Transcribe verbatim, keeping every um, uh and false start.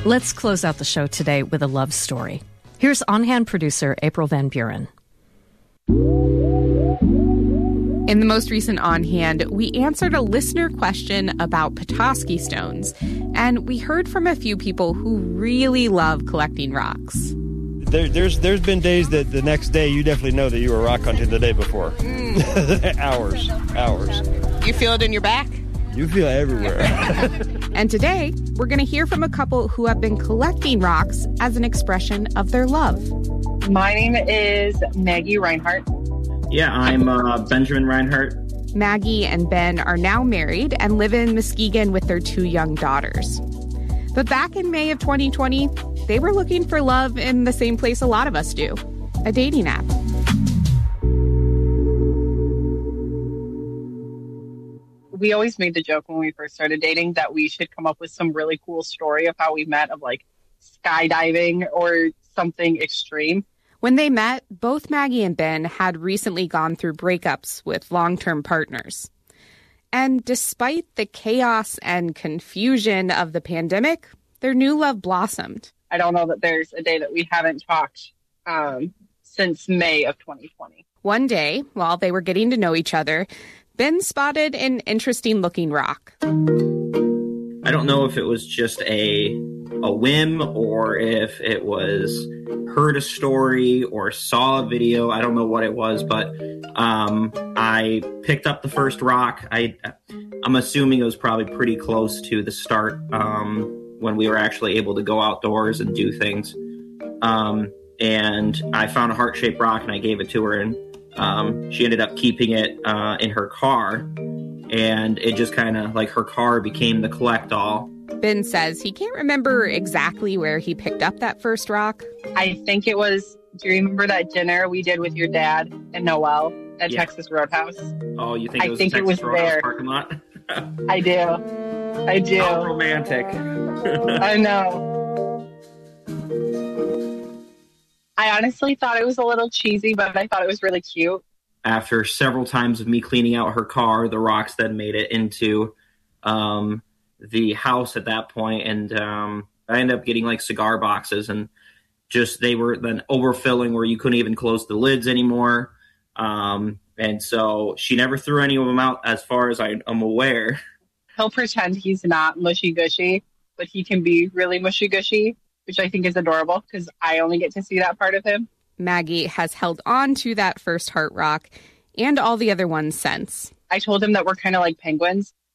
Let's close out the show today with a love story. Here's on-hand producer April Van Buren. In the most recent On Hand, we answered a listener question about Petoskey stones, and we heard from a few people who really love collecting rocks. There, there's there's been days that the next day you definitely know that you were rock hunting the day before. Mm. hours, hours. You feel it in your back? You feel it everywhere. And today, we're going to hear from a couple who have been collecting rocks as an expression of their love. My name is Maggie Reinhardt. Yeah, I'm uh, Benjamin Reinhardt. Maggie and Ben are now married and live in Muskegon with their two young daughters. But back in May of twenty twenty, they were looking for love in the same place a lot of us do, a dating app. We always made the joke when we first started dating that we should come up with some really cool story of how we met, of like skydiving or something extreme. When they met, both Maggie and Ben had recently gone through breakups with long-term partners. And despite the chaos and confusion of the pandemic, their new love blossomed. I don't know that there's a day that we haven't talked um, since May of twenty twenty. One day, while they were getting to know each other, Ben spotted an interesting-looking rock. I don't know if it was just a a whim or if it was heard a story or saw a video. I don't know what it was, but um, I picked up the first rock. I, I'm assuming it was probably pretty close to the start um, when we were actually able to go outdoors and do things. Um, and I found a heart-shaped rock and I gave it to her, and um, she ended up keeping it uh, in her car. And it just kind of, like, her car became the collect-all. Ben says he can't remember exactly where he picked up that first rock. I think it was, do you remember that dinner we did with your dad and Noelle at Yeah. Texas Roadhouse? Oh, you think I it was think the it was Texas Roadhouse there. parking lot? I do. I do. How romantic. I know. I honestly thought it was a little cheesy, but I thought it was really cute. After several times of me cleaning out her car, the rocks then made it into um, the house at that point, and um, I ended up getting like cigar boxes, and just they were then overfilling where you couldn't even close the lids anymore. Um, and so she never threw any of them out, as far as I, I'm aware. He'll pretend he's not mushy-gushy, but he can be really mushy-gushy, which I think is adorable because I only get to see that part of him. Maggie has held on to that first heart rock and all the other ones since. I told him that we're kind of like penguins.